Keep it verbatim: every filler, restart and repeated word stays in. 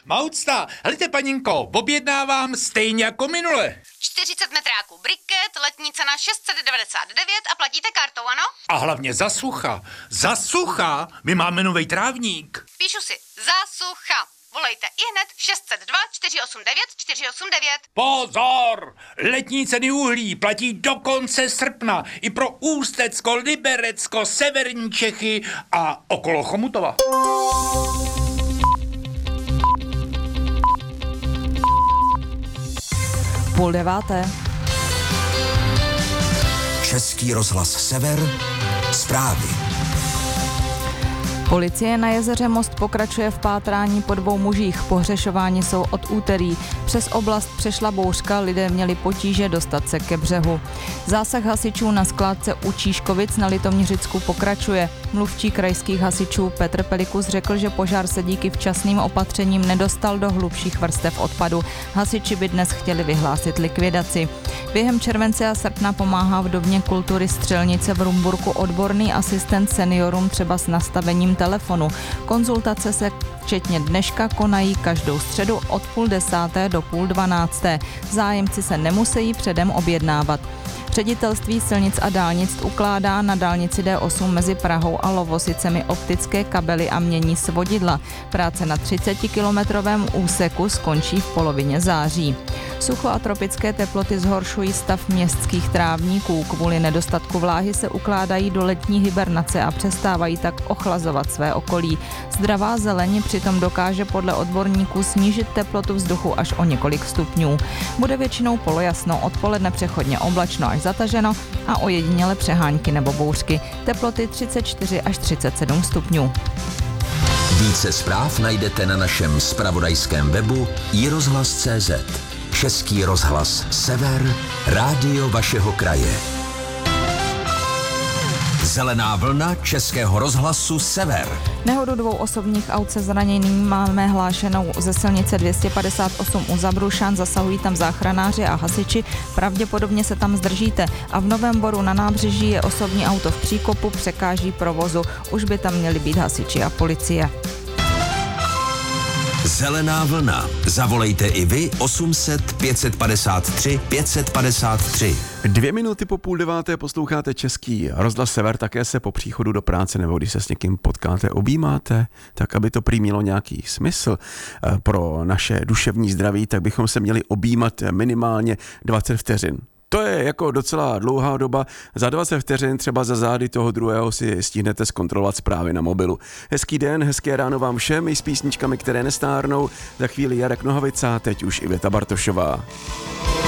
Maucta, helejte paninko, objednávám stejně jako minule. čtyřicet metráků briket, letní cena šest set devadesát devět a platíte kartou, ano? A hlavně za sucha. Za sucha? My máme novej trávník. Píšu si, za sucha. Volejte ihned šest set dva čtyři osm devět čtyři osm devět. Pozor! Letní ceny uhlí platí do konce srpna i pro Ústecko, Liberecko, severní Čechy a okolo Chomutova. Půl deváté. Český rozhlas Sever, zprávy. Policie na jezeře Most pokračuje v pátrání po dvou mužích. Pohřešováni jsou od úterý. Přes oblast přešla bouřka, lidé měli potíže dostat se ke břehu. Zásah hasičů na skládce u Číškovic na Litoměřicku pokračuje. Mluvčí krajských hasičů Petr Pelikus řekl, že požár se díky včasným opatřením nedostal do hlubších vrstev odpadu. Hasiči by dnes chtěli vyhlásit likvidaci. Během července a srpna pomáhá v Domě kultury Střelnice v Rumburku odborný asistent seniorům třeba s nastavením telefonu. Konzultace se včetně dneška konají každou středu od půl desáté do půl dvanácté. Zájemci se nemusí předem objednávat. Ředitelství silnic a dálnic ukládá na dálnici D osm mezi Prahou a Lovosicemi optické kabely a mění svodidla. Práce na třicetikilometrovém úseku skončí v polovině září. Sucho a tropické teploty zhoršují stav městských trávníků. Kvůli nedostatku vláhy se ukládají do letní hibernace a přestávají tak ochlazovat své okolí. Zdravá zeleň přitom dokáže podle odborníků snížit teplotu vzduchu až o několik stupňů. Bude většinou polojasno, odpoledne přechodně oblačno až zataženo a ojediněle přehánky nebo bouřky. Teploty třicet čtyři až třicet sedm stupňů. Více zpráv najdete na našem zpravodajském webu i rozhlas tečka cé zet. Český rozhlas Sever, rádio vašeho kraje. Zelená vlna Českého rozhlasu Sever. Nehodu dvou osobních aut se zraněným máme hlášenou ze silnice dvě stě padesát osm u Zabrušan, zasahují tam záchranáři a hasiči, pravděpodobně se tam zdržíte. A v Novém Boru na nábřeží je osobní auto v příkopu, překáží provozu, už by tam měli být hasiči a policie. Zelená vlna. Zavolejte i vy osm set pět set padesát tři pět set padesát tři. Dvě minuty po půl deváté posloucháte Český rozhlas Sever, také se po příchodu do práce nebo když se s někým potkáte, objímáte, tak aby to prý mělo nějaký smysl pro naše duševní zdraví, tak bychom se měli objímat minimálně dvacet vteřin. To je jako docela dlouhá doba. Za dvacet vteřin třeba za zády toho druhého si stihnete zkontrolovat zprávy na mobilu. Hezký den, hezké ráno vám všem i s písničkami, které nestárnou. Za chvíli Jarek Nohavica, teď už Iveta Bartošová.